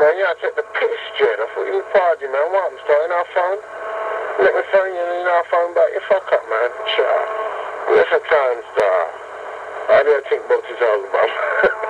man. You gotta take the piss, Jed. I thought you were partying, man. What happened, star? You know our phone? Let me phone you, you know our phone back. You fuck up, man. Ciao. Where's the time, star? I don't think about this album.